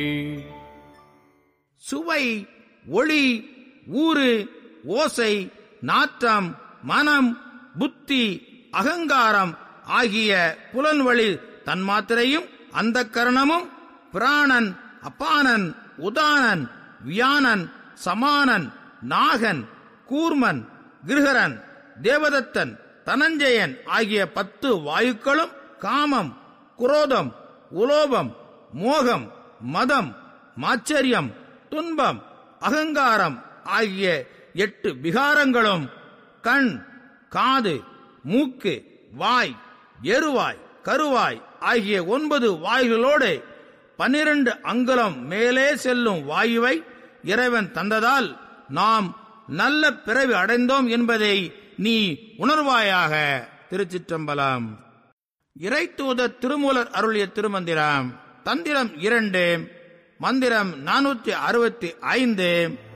சுவை, ஒளி, ஊறு, ஓசை, நாற்றம், மனம், புத்தி, அகங்காரம் ஆகிய புலன்வழி தன்மாத்திரையும் அந்த கரணமும் பிராணன், அபானன், உதானன், வியானன், சமானன், நாகன், கூர்மன், கிருஹரன், தேவதத்தன், தனஞ்சயன் ஆகிய 10 வாயுக்களும் காமம், குரோதம், உலோபம், மோகம், மதம், மாச்சரியம், துன்பம், அகங்காரம் ஆகிய 8 விகாரங்களும் கண், காது, மூக்கு, வாய், எருவாய், கருவாய் ஆகிய 9 வாய்களோடு 12 அங்குலம் மேலே செல்லும் வாயுவை இறைவன் தந்ததால் நாம் நல்ல பிறவி அடைந்தோம் என்பதை நீ உணர்வாயாக. திருச்சிற்றம்பலம். இறைத்தூதர் திருமூலர் அருளிய திருமந்திரம். தந்திரம் 2, மந்திரம் 465.